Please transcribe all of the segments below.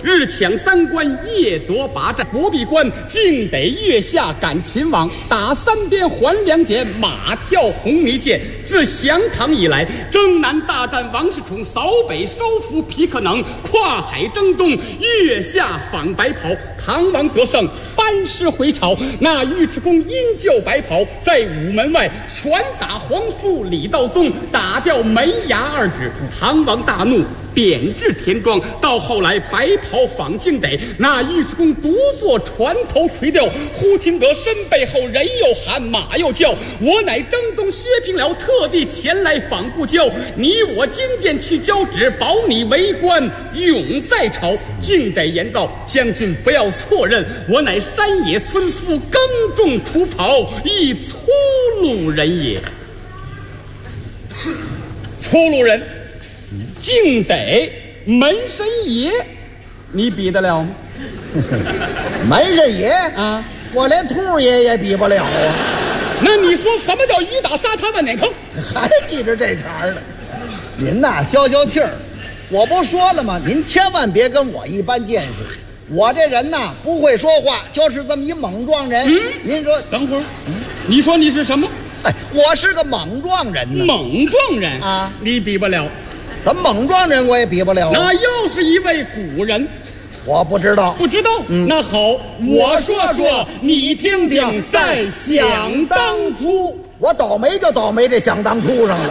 日抢3关，夜夺8寨。不必关，竟得月下赶秦王。打3边还2节，马跳红泥涧。自降唐以来，征南大战王世充，扫北收服皮克能，跨海征东，月下访白袍。唐王得胜，班师回朝。那尉迟恭因救白袍，在午门外拳打皇叔李道宗，打掉门牙2指。唐王大怒，贬至田庄。到后来白袍访京得，那尉迟恭独坐船头垂钓。忽听得身背后人又喊，马又叫，我乃征东薛平辽，特地前来访故交。你我金殿去交旨，保你为官永在朝。竟得言道，将军不要错认，我乃山野村夫，耕种除庖，一粗鲁人也。粗鲁人，竟得门神爷，你比得了吗？ 门神爷啊， 我连兔爷也比不了啊！ 那你说什么叫雨打沙滩万年坑？ 还记着这茬呢？您呐，消消气儿。我不说了吗？您千万别跟我一般见识。我这人呐，不会说话，就是这么一莽撞人。您说， 等会儿，你说你是什么？ 哎，我是个莽撞人呢。 莽撞人啊， 你比不了。 怎么莽撞人我也比不了？ 那又是一位古人。 我不知道， 不知道。那好，我说说，你听听。在想当初， 我倒霉就倒霉这想当初上了。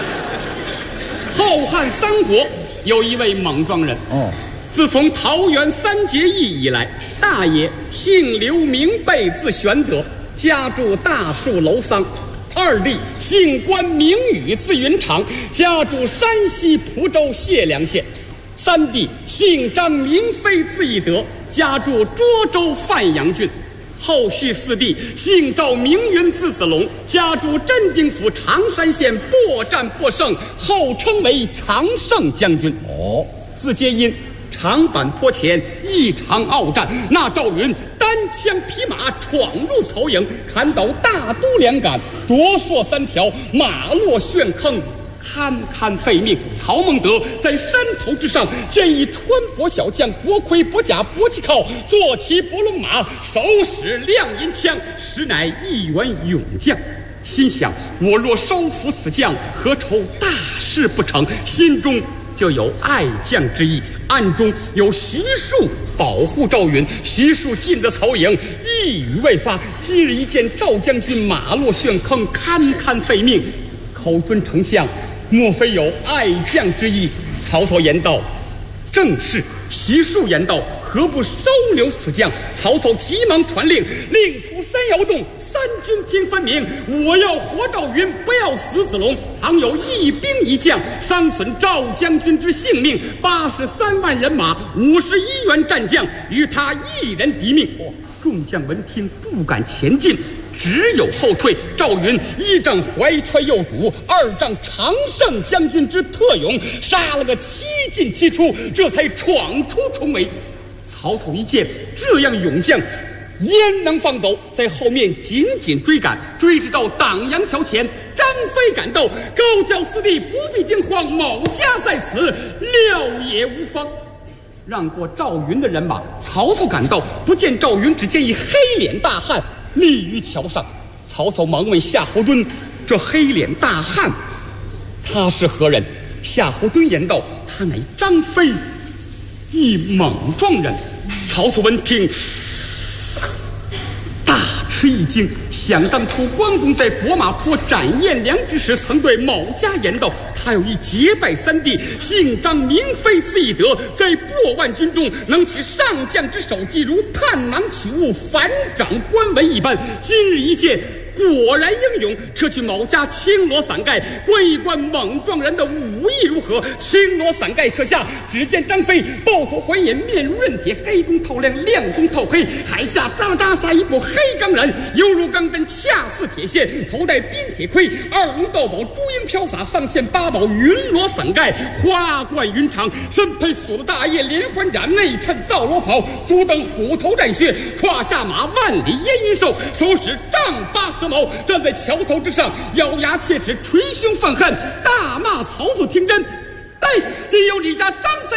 后汉三国有一位莽撞人。自从桃园3结义以来，大爷姓刘名备，字玄德，家住大树楼桑；二弟姓关名羽，字云长，家住山西蒲州解良县；三弟姓张名飞，字翼德，家住涿州范阳郡。后续4弟姓赵名云，字子龙，家住真定府常山县，搏战不胜，后称为常胜将军。自皆因长坂坡前一场鏖战，那赵云单枪匹马闯入曹营，砍倒大都两杆，夺槊3条，马落陷坑，堪堪废命。曹孟德在山头之上见一穿帛小将，薄盔薄甲薄旗靠，坐骑伯龙马，手使亮银枪，实乃一员勇将。心想，我若收服此将，何愁大事不成？心中就有爱将之意，暗中有徐庶保护赵云。徐庶进得曹营，一语未发。今日一见赵将军马落陷坑，堪堪废命，口尊丞相，莫非有爱将之意？曹操言道：正是。徐庶言道：何不收留此将？曹操急忙传令，令出山摇动，三军听分明。我要活赵云，不要死子龙。倘有一兵一将伤损赵将军之性命，83万人马，51员战将，与他一人敌命。众将闻听，不敢前进，只有后退。赵云1仗怀揣右主，2仗常胜将军之特勇，杀了个7进7出，这才闯出重围。曹操一见这样勇将，焉能放走？在后面紧紧追赶，追至到党阳桥前，张飞赶到，高叫4弟不必惊慌，某家在此，料也无妨。让过赵云的人马，曹操赶到，不见赵云，只见一黑脸大汉立于桥上。曹操忙问夏侯惇：这黑脸大汉他是何人？夏侯惇言道：他乃张飞，一莽撞人。曹操闻听，大吃一惊，想当初关公在博马坡斩颜良之时，曾对某家言道：他有一结拜3弟，姓张名飞，字翼德，在破万军中能取上将之首级，如探囊取物，反掌关文一般。今日一见，果然英勇，撤去某家青罗伞盖，观一观莽撞人的武艺如何。青罗伞盖撤下，只见张飞抱头环眼，面如刃铁，黑中透亮，亮中透黑，海下扎扎杀一部黑钢人，犹如钢针，恰似铁线，头戴冰铁盔，2龙斗宝，珠缨飘洒，上线8宝云罗伞盖，花冠云长，身配锁的大叶连环甲，内衬皂罗袍，足蹬虎头战靴，胯下马万里烟云兽，手使丈8蛇矛，站在桥头之上，咬牙切齿，捶胸愤恨，大骂曹操听真。但今有李家张三